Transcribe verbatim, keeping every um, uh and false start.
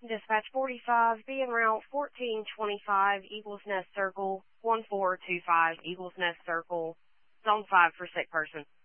Dispatch forty-five, be en route fourteen twenty-five, Eagles Nest Circle, one four two five, Eagles Nest Circle, Zone five for sick person.